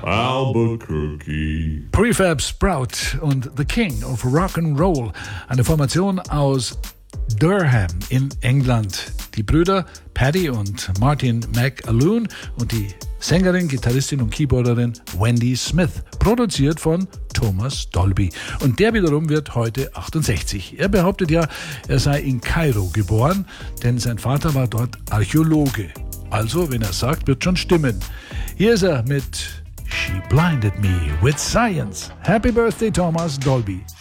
Albuquerque. Prefab Sprout und The King of Rock'n'Roll, eine Formation aus Durham in England. Die Brüder Paddy und Martin McAloon und die Sängerin, Gitarristin und Keyboarderin Wendy Smith. Produziert von Thomas Dolby. Und der wiederum wird heute 68. Er behauptet ja, er sei in Kairo geboren, denn sein Vater war dort Archäologe. Also, wenn er sagt, wird schon stimmen. Hier ist er mit She Blinded Me with Science. Happy Birthday, Thomas Dolby.